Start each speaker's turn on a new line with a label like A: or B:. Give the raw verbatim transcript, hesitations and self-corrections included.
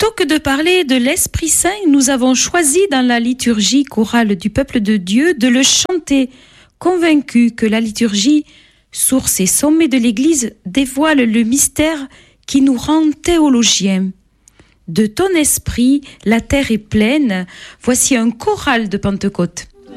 A: Plutôt que de parler de l'Esprit Saint, nous avons choisi dans la liturgie chorale du peuple de Dieu de le chanter, convaincus que la liturgie, source et sommet de l'Église, dévoile le mystère qui nous rend théologiens. De ton esprit, la terre est pleine. Voici un choral de Pentecôte.